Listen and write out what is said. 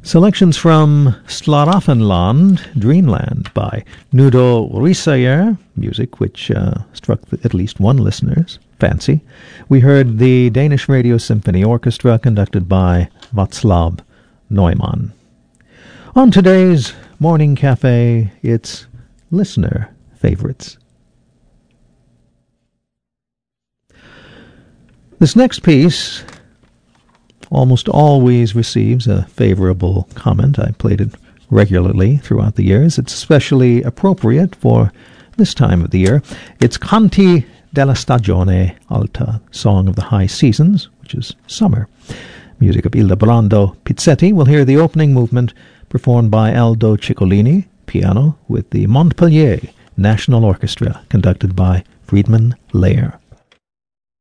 Selections from Slaraffenland, Dreamland by Nudo Risayer, music which struck at least one listener's fancy. We heard the Danish Radio Symphony Orchestra conducted by Václav Neumann. On today's Morning Cafe, it's listener favorites. This next piece almost always receives a favorable comment. I played it regularly throughout the years. It's especially appropriate for this time of the year. It's Canti della Stagione Alta, Song of the High Seasons, which is summer. Music of Ildebrando Pizzetti. We'll hear the opening movement performed by Aldo Ciccolini, piano, with the Montpellier National Orchestra, conducted by Friedman Layer.